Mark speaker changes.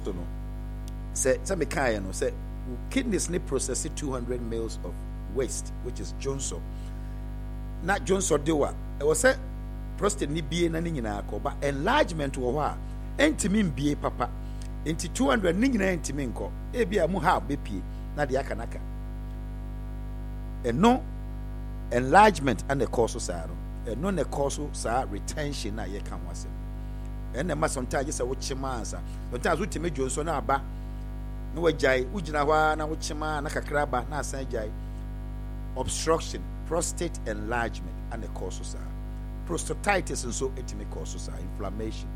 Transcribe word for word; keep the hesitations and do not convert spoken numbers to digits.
Speaker 1: so no say say me kai no say kidneys ne process two hundred mils of waste, which is Johnson. Not Johnson dewa. It was say prostate ni bie na ni nyina ko ba enlargement wo ha entimi mbie papa enti two hundred ni nyina entimi nko e bia mu ha bepie na de aka naka eno enlargement and the cause sa no eno ne cause sa retention na ye kan wase ene ma sometimes say wo chima ansa sometimes wo timi Johnson na aba na wajai ujina hwa na wo chima na kakra ba na asan jai obstruction, prostate enlargement and the cause sa prostatitis and so it may cause inflammation.